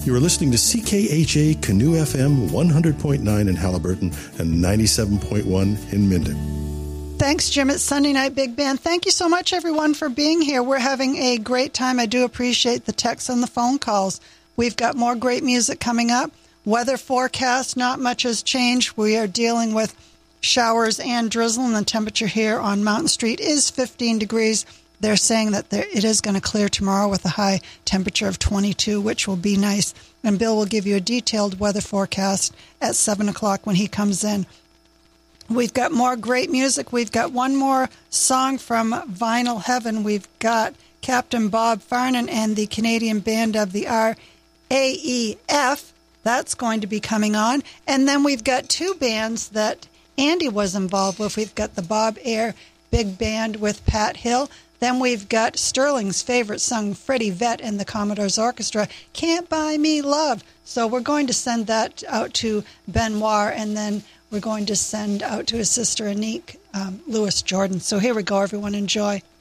You are listening to CKHA Canoe FM 100.9 in Halliburton and 97.1 in Minden. Thanks, Jim. It's Sunday Night Big Band. Thank you so much, everyone, for being here. We're having a great time. I do appreciate the texts and the phone calls. We've got more great music coming up. Weather forecast, not much has changed. We are dealing with showers and drizzle, and the temperature here on Mountain Street is 15 degrees. They're saying that it is going to clear tomorrow with a high temperature of 22, which will be nice. And Bill will give you a detailed weather forecast at 7 o'clock when he comes in. We've got more great music. We've got one more song from Vinyl Heaven. We've got Captain Bob Farnan and the Canadian Band of the RAEF. That's going to be coming on. And then we've got two bands that Andy was involved with. We've got the Bob Air Big Band with Pat Hill. Then we've got Sterling's favorite song, Freddie Vett and the Commodores Orchestra, Can't Buy Me Love. So we're going to send that out to Benoit, and then we're going to send out to his sister, Anique Lewis Jordan. So here we go, everyone. Enjoy.